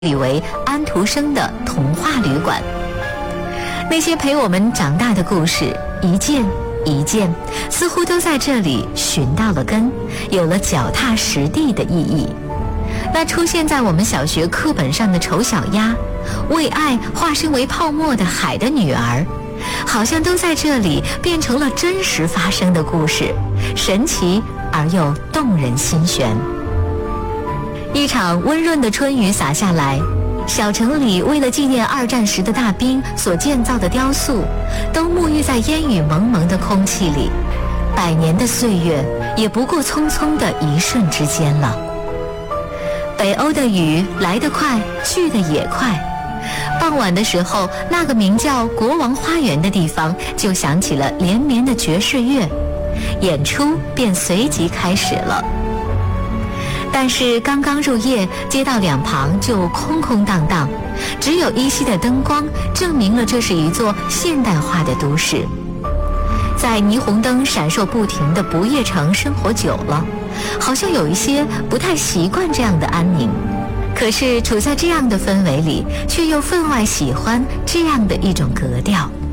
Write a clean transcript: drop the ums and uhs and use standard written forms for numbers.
理为安徒生的童话旅馆。那些陪我们长大的故事，一件一件，似乎都在这里寻到了根，有了脚踏实地的意义。那出现在我们小学课本上的丑小鸭，为爱化身为泡沫的海的女儿，好像都在这里变成了真实发生的故事，神奇而又动人心弦。一场温润的春雨洒下来，小城里为了纪念二战时的大兵所建造的雕塑，都沐浴在烟雨蒙蒙的空气里。100年的岁月也不过匆匆的一瞬之间了。北欧的雨来得快，去得也快。傍晚的时候，那个名叫国王花园的地方就响起了连绵的爵士乐，演出便随即开始了。但是刚刚入夜，街道两旁就空空荡荡，只有依稀的灯光证明了这是一座现代化的都市。在霓虹灯闪烁不停的不夜城生活久了，好像有一些不太习惯这样的安宁，可是处在这样的氛围里，却又分外喜欢这样的一种格调。